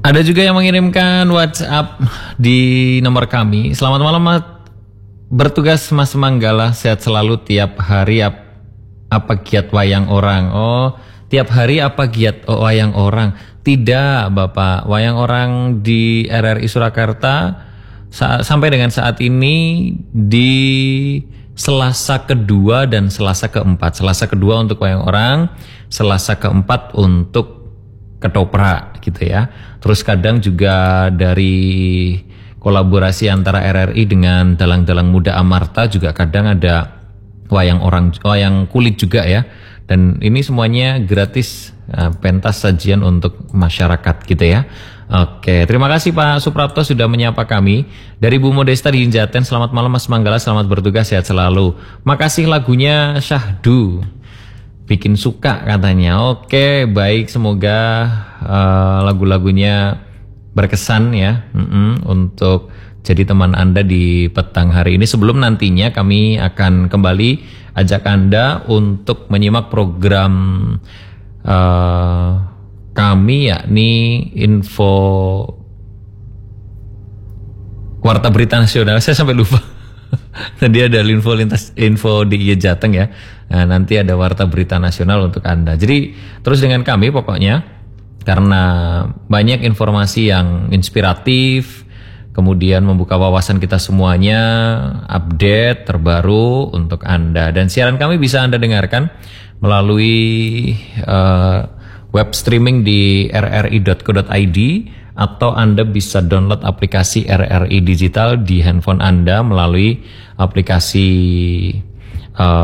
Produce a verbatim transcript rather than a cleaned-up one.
Ada juga yang mengirimkan WhatsApp di nomor kami. Selamat malam, Mas. Bertugas Mas Manggala, sehat selalu tiap hari ap, apa giat wayang orang. Oh, tiap hari apa giat oh, wayang orang. Tidak, Bapak. Wayang orang di R R I Surakarta sa sampai dengan saat ini di Selasa kedua dan Selasa keempat. Selasa kedua untuk wayang orang, Selasa keempat untuk ketoprak gitu ya. Terus kadang juga dari kolaborasi antara R R I dengan Dalang-Dalang Muda Amarta juga kadang ada wayang orang, wayang kulit juga ya. Dan ini semuanya gratis, uh, pentas sajian untuk masyarakat gitu ya. Oke, terima kasih Pak Suprapto sudah menyapa kami. Dari Bu Modesta di Injaten, selamat malam Mas Manggala, selamat bertugas, sehat selalu. Makasih lagunya Syahdu, bikin suka katanya. Oke, baik, semoga uh, lagu-lagunya berkesan ya, mm-mm, untuk jadi teman Anda di petang hari ini. Sebelum nantinya kami akan kembali ajak Anda untuk menyimak program uh, kami, yakni info Warta Berita Nasional. Saya sampai lupa. Tadi ada info lintas info di Jateng ya. Nah, nanti ada Warta Berita Nasional untuk Anda. Jadi terus dengan kami pokoknya, karena banyak informasi yang inspiratif, kemudian membuka wawasan kita semuanya, update terbaru untuk Anda. Dan siaran kami bisa Anda dengarkan melalui uh, web streaming di r r i dot co dot i d, atau Anda bisa download aplikasi R R I Digital di handphone Anda melalui aplikasi uh,